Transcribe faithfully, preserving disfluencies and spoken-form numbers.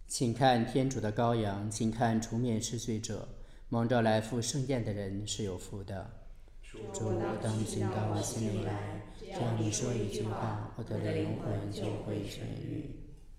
请看天主的羔羊，请看除灭吃罪者，蒙召来赴盛宴的人是有福的。主，我当进到我心里来，只要你说一句话，我的灵魂就会痊愈。